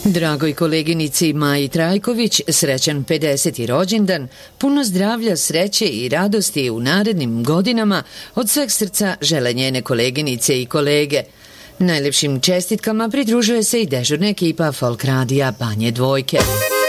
Dragoj koleginici Maji Trajković, srećan 50. rođendan, puno zdravlja, sreće i radosti u narednim godinama, od sveg srca žele njene koleginice i kolege. Najlepšim čestitkama pridružuje se i dežurna ekipa Folk radija Banje Dvojke.